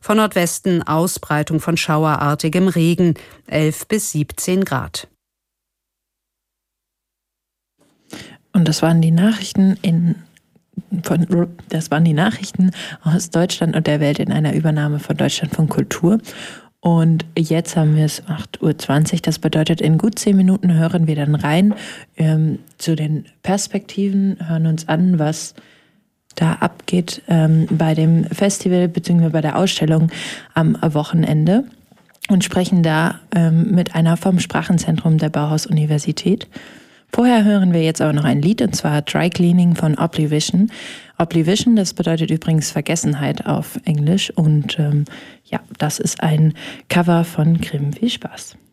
Von Nordwesten Ausbreitung von schauerartigem Regen, 11 bis 17 Grad. Und das waren die Nachrichten aus Deutschland und der Welt in einer Übernahme von Deutschlandfunk Kultur. Und jetzt haben wir es 8:20 Uhr. Das bedeutet, in gut 10 Minuten hören wir dann rein zu den Perspektiven, hören uns an, was da abgeht bei dem Festival bzw. bei der Ausstellung am Wochenende und sprechen da mit einer vom Sprachenzentrum der Bauhaus-Universität. Vorher hören wir jetzt aber noch ein Lied, und zwar Dry Cleaning von Oblivision. Oblivision, das bedeutet übrigens Vergessenheit auf Englisch. Und das ist ein Cover von Grimm. Viel Spaß.